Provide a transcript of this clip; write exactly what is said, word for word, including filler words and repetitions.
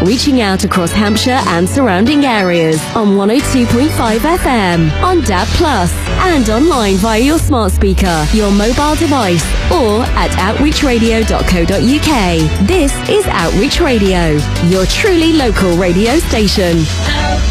reaching out across Hampshire and surrounding areas on one oh two point five F M, on D A B plus, and online via your smart speaker, your mobile device, or at outreach radio dot co dot uk. This is Outreach Radio, your truly local radio station.